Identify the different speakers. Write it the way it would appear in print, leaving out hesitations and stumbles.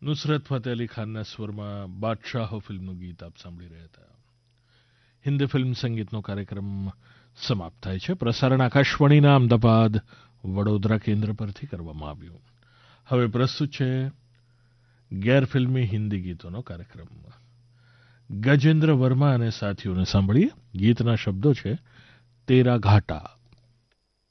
Speaker 1: નુસરત ફતેહ અલી ખાનના સ્વરમાં બાદશાહો ફિલ્મનું ગીત આપ સાંભળી રહ્યા હતા. હિન્દી ફિલ્મ સંગીતનો કાર્યક્રમ સમાપ્ત થાય છે. પ્રસારણ આકાશવાણીના અમદાવાદ વડોદરા કેન્દ્ર પરથી કરવામાં આવ્યું. હવે પ્રસ્તુત છે ગેરફિલ્મી હિન્દી ગીતોનો કાર્યક્રમ. ગજેન્દ્ર વર્મા અને સાથીઓને સાંભળીએ. ગીતના શબ્દો છે તેરા ઘાટા.